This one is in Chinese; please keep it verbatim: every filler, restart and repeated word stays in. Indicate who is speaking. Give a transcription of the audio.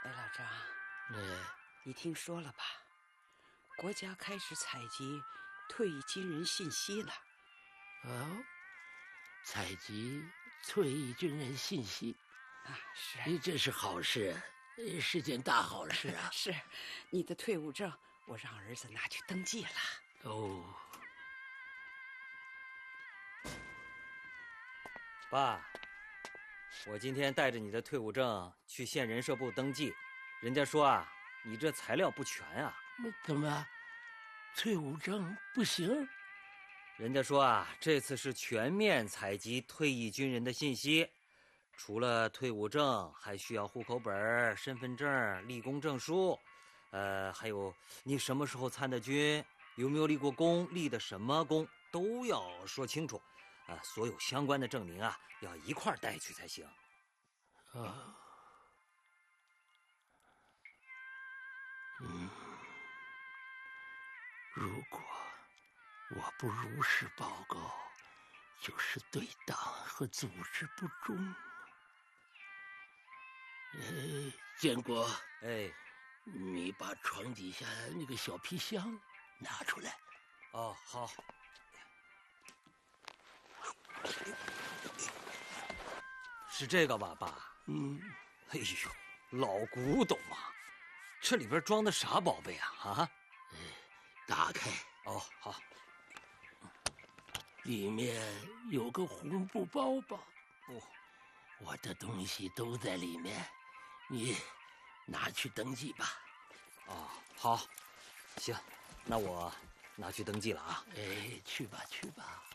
Speaker 1: 哎，老张，
Speaker 2: 嗯，
Speaker 1: 你听说了吧？国家开始采集退役军人信息了。
Speaker 2: 哦，采集退役军人信息
Speaker 1: 啊，是，
Speaker 2: 哎，这是好事，是件大好事啊！
Speaker 1: 是，你的退伍证我让儿子拿去登记了。
Speaker 2: 哦，
Speaker 3: 爸，我今天带着你的退伍证去县人社部登记，人家说啊，你这材料不全啊。
Speaker 2: 怎么，退伍证不行？
Speaker 3: 人家说啊，这次是全面采集退役军人的信息，除了退伍证，还需要户口本、身份证、立功证书，呃，还有你什么时候参的军，有没有立过功，立的什么功，都要说清楚。啊，所有相关的证明啊，要一块带去才行。
Speaker 2: 啊，嗯，如果我不如实报告，就是对党和组织不忠。哎，建国，
Speaker 3: 哎，
Speaker 2: 你把床底下那个小皮箱拿出来。
Speaker 3: 哦，好。是这个吧，爸？
Speaker 2: 嗯。
Speaker 3: 哎呦，老古董啊！这里边装的啥宝贝啊？啊？
Speaker 2: 哎，打开。
Speaker 3: 哦，好。
Speaker 2: 里面有个红布包包。
Speaker 3: 哦，
Speaker 2: 我的东西都在里面，你拿去登记吧。
Speaker 3: 哦，好，行，那我拿去登记了啊。
Speaker 2: 哎，去吧，去吧。